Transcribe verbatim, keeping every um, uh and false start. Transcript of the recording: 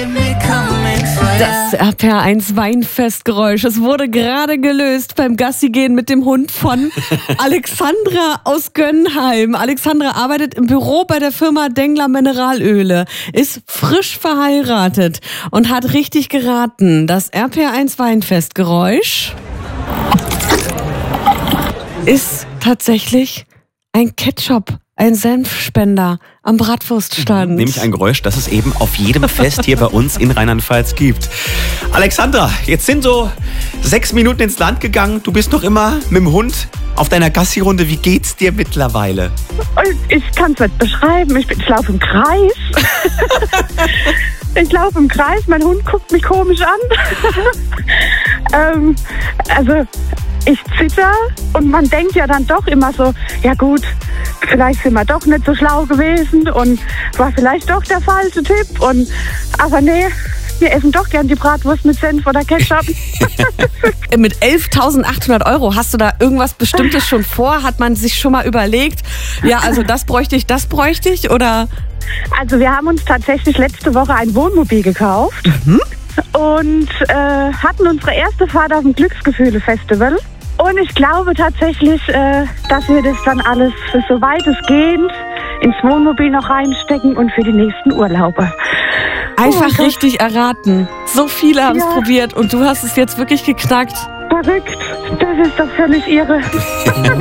Das R P R eins Weinfestgeräusch. Es wurde gerade gelöst beim Gassigehen mit dem Hund von Alexandra aus Gönnheim. Alexandra arbeitet im Büro bei der Firma Dengler Mineralöle, ist frisch verheiratet und hat richtig geraten. Das R P R eins Weinfestgeräusch ist tatsächlich ein Ketchup. Ein Senfspender am Bratwurststand. Nämlich ein Geräusch, das es eben auf jedem Fest hier bei uns in Rheinland-Pfalz gibt. Alexandra, jetzt sind so sechs Minuten ins Land gegangen. Du bist noch immer mit dem Hund auf deiner Gassi-Runde. Wie geht's dir mittlerweile? Ich kann es nicht beschreiben. Ich, ich laufe im Kreis. Ich laufe im Kreis. Mein Hund guckt mich komisch an. ähm, also... Ich zitter und man denkt ja dann doch immer so, ja gut, vielleicht sind wir doch nicht so schlau gewesen und war vielleicht doch der falsche Tipp. Und aber nee, wir essen doch gern die Bratwurst mit Senf oder Ketchup. Mit elftausendachthundert Euro, hast du da irgendwas Bestimmtes schon vor? Hat man sich schon mal überlegt, ja, also das bräuchte ich, das bräuchte ich, oder? Also wir haben uns tatsächlich letzte Woche ein Wohnmobil gekauft. Mhm. Und äh, hatten unsere erste Fahrt auf dem Glücksgefühle-Festival. Und ich glaube tatsächlich, äh, dass wir das dann alles so weitestgehend ins Wohnmobil noch reinstecken und für die nächsten Urlaube. Einfach oh richtig erraten. So viele haben es ja. probiert und du hast es jetzt wirklich geknackt. Verrückt. Das ist doch völlig irre.